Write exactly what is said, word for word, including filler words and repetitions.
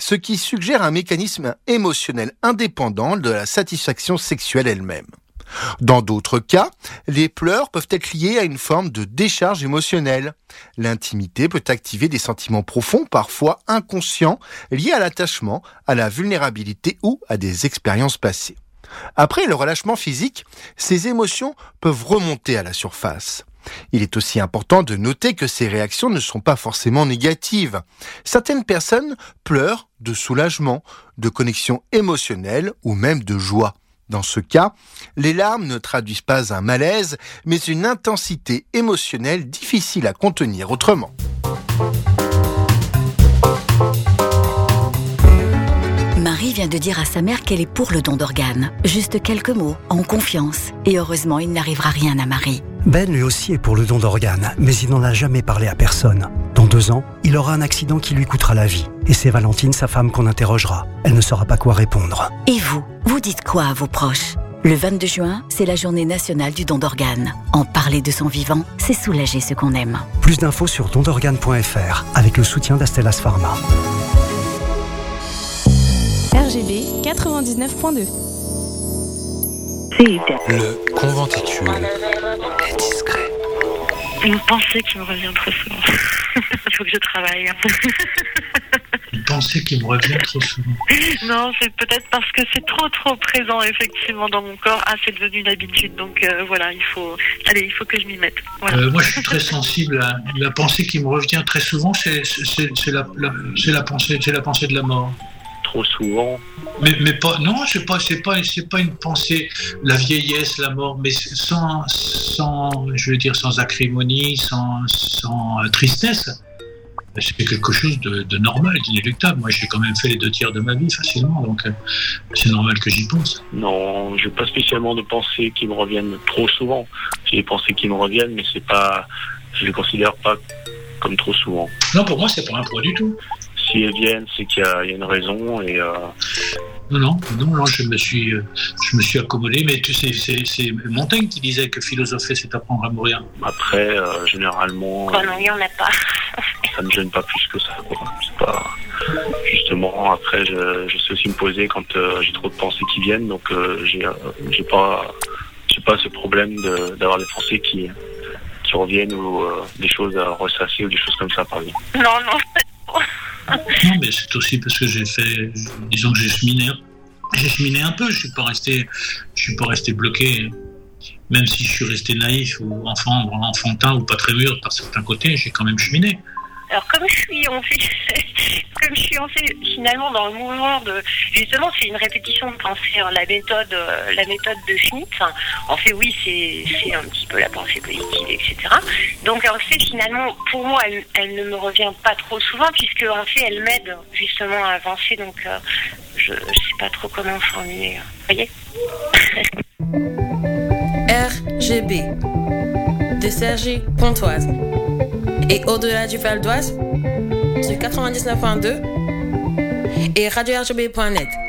ce qui suggère un mécanisme émotionnel indépendant de la satisfaction sexuelle elle-même. Dans d'autres cas, les pleurs peuvent être liés à une forme de décharge émotionnelle. L'intimité peut activer des sentiments profonds, parfois inconscients, liés à l'attachement, à la vulnérabilité ou à des expériences passées. Après le relâchement physique, ces émotions peuvent remonter à la surface. Il est aussi important de noter que ces réactions ne sont pas forcément négatives. Certaines personnes pleurent de soulagement, de connexion émotionnelle ou même de joie. Dans ce cas, les larmes ne traduisent pas un malaise, mais une intensité émotionnelle difficile à contenir autrement. Marie vient de dire à sa mère qu'elle est pour le don d'organes. Juste quelques mots, en confiance. Et heureusement, il n'arrivera rien à Marie. Ben lui aussi est pour le don d'organes, mais il n'en a jamais parlé à personne. Dans deux ans, il aura un accident qui lui coûtera la vie. Et c'est Valentine, sa femme, qu'on interrogera. Elle ne saura pas quoi répondre. Et vous, vous dites quoi à vos proches ? Le vingt-deux juin, c'est la journée nationale du don d'organes. En parler de son vivant, c'est soulager ce qu'on aime. Plus d'infos sur don d'organes point f r avec le soutien d'Astellas Pharma. R G B quatre-vingt-dix-neuf point deux. Le conventicule est discret. Une pensée qui me revient trop souvent. Il faut que je travaille. Une pensée qui me revient trop souvent. Non, c'est peut-être parce que c'est trop trop présent effectivement dans mon corps. Ah, c'est devenu une habitude. Donc euh, voilà, il faut, allez, il faut que je m'y mette. Voilà. Euh, moi, je suis très sensible à la pensée qui me revient très souvent. C'est, c'est, c'est, la, la, c'est la pensée, c'est la pensée de la mort. Trop souvent. Mais, mais pas, non, c'est pas, c'est pas, c'est pas une pensée, la vieillesse, la mort, mais sans, sans, je veux dire, sans acrimonie, sans, sans tristesse. C'est quelque chose de, de normal, d'inéluctable. Moi, j'ai quand même fait les deux tiers de ma vie facilement, donc euh, c'est normal que j'y pense. Non, j'ai pas spécialement de pensées qui me reviennent trop souvent. J'ai des pensées qui me reviennent, mais c'est pas, je les considère pas comme trop souvent. Non, pour moi, c'est pas un poids du tout. Si elles viennent, c'est qu'il y a, il y a une raison et. Euh... Non, non, non, non, je me suis, je me suis accommodé. Mais tu sais, c'est, c'est Montaigne qui disait que philosopher, c'est apprendre à mourir. Après, euh, généralement. Quoi, non, il y en a pas. Ça me gêne pas plus que ça, quoi. C'est pas. Justement, après, je, je sais aussi me poser quand euh, j'ai trop de pensées qui viennent, donc euh, j'ai, euh, j'ai pas, j'ai pas ce problème de, d'avoir des pensées qui, qui reviennent ou euh, des choses à ressasser ou des choses comme ça, par exemple. Non, non. Non, mais c'est aussi parce que j'ai fait, disons que j'ai cheminé, j'ai cheminé un peu. Je suis pas resté, je suis pas resté bloqué. Même si je suis resté naïf ou enfant, enfantin ou pas très mûr par certains côtés, j'ai quand même cheminé. Alors comme je suis en fait, comme je suis en fait finalement dans le mouvement de, justement c'est une répétition de pensée, hein, la méthode, euh, la méthode de Schmitt. En fait oui c'est c'est un petit peu la pensée positive, et cetera. Donc en fait finalement pour moi elle, elle ne me revient pas trop souvent puisque en fait elle m'aide justement à avancer. Donc euh, je ne sais pas trop comment formuler. Vous voyez. R G B de Sergi Pontoise. Et au-delà du Val d'Oise, sur quatre-vingt-dix-neuf point deux et radio r g b point net.